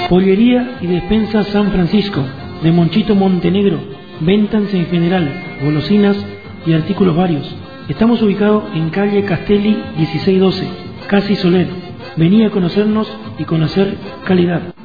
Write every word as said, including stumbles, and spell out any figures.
Pollería y despensa San Francisco, de Monchito Montenegro, ventas en general, golosinas y artículos varios. Estamos ubicados en calle Castelli dieciséis doce, Casi Soler. Vení a conocernos y conocer calidad.